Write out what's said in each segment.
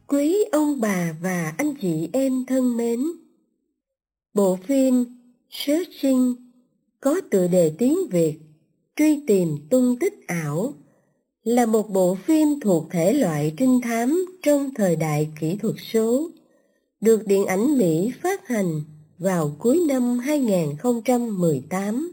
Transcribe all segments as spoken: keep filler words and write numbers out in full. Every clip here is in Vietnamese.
Quý ông bà và anh chị em thân mến, bộ phim Searching có tựa đề tiếng Việt Truy tìm tung tích ảo là một bộ phim thuộc thể loại trinh thám trong thời đại kỹ thuật số, được điện ảnh Mỹ phát hành vào cuối năm hai không một tám.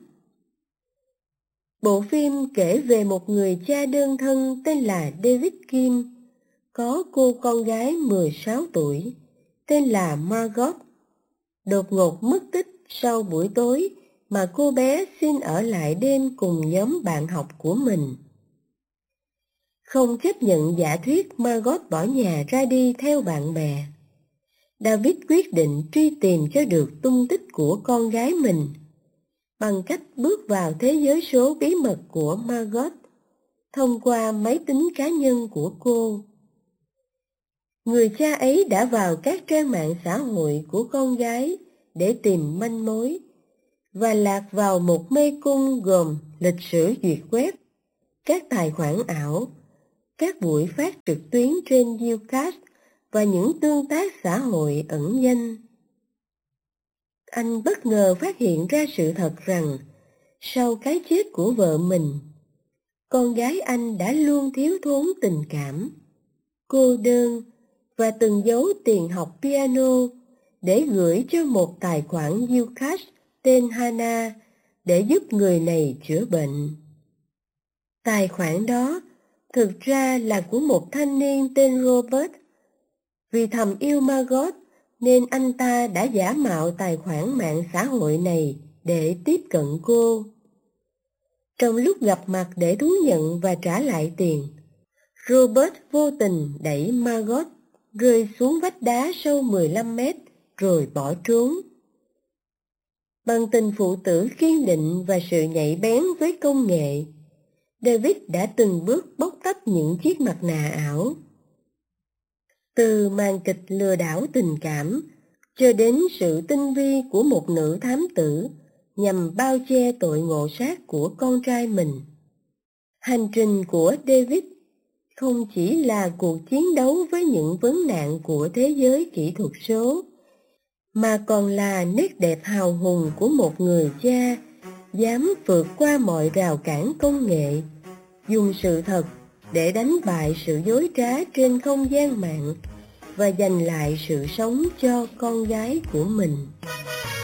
Bộ phim kể về một người cha đơn thân tên là David Kim, có cô con gái mười sáu tuổi tên là Margot, đột ngột mất tích sau buổi tối mà cô bé xin ở lại đêm cùng nhóm bạn học của mình. Không chấp nhận giả thuyết Margot bỏ nhà ra đi theo bạn bè, David quyết định truy tìm cho được tung tích của con gái mình bằng cách bước vào thế giới số bí mật của Margot thông qua máy tính cá nhân của cô. Người cha ấy đã vào các trang mạng xã hội của con gái để tìm manh mối và lạc vào một mê cung gồm lịch sử duyệt web, các tài khoản ảo, các buổi phát trực tuyến trên Ucast và những tương tác xã hội ẩn danh. Anh bất ngờ phát hiện ra sự thật rằng sau cái chết của vợ mình, con gái anh đã luôn thiếu thốn tình cảm, cô đơn và từng giấu tiền học piano để gửi cho một tài khoản Ucast tên Hannah để giúp người này chữa bệnh. Tài khoản đó thực ra là của một thanh niên tên Robert. Vì thầm yêu Margot nên anh ta đã giả mạo tài khoản mạng xã hội này để tiếp cận cô. Trong lúc gặp mặt để thú nhận và trả lại tiền, Robert vô tình đẩy Margot rơi xuống vách đá sâu mười lăm mét rồi bỏ trốn. Bằng tình phụ tử kiên định và sự nhạy bén với công nghệ, David đã từng bước bóc tách những chiếc mặt nạ ảo. Từ màn kịch lừa đảo tình cảm cho đến sự tinh vi của một nữ thám tử nhằm bao che tội ngộ sát của con trai mình. Hành trình của David không chỉ là cuộc chiến đấu với những vấn nạn của thế giới kỹ thuật số, mà còn là nét đẹp hào hùng của một người cha dám vượt qua mọi rào cản công nghệ, dùng sự thật để đánh bại sự dối trá trên không gian mạng và giành lại sự sống cho con gái của mình.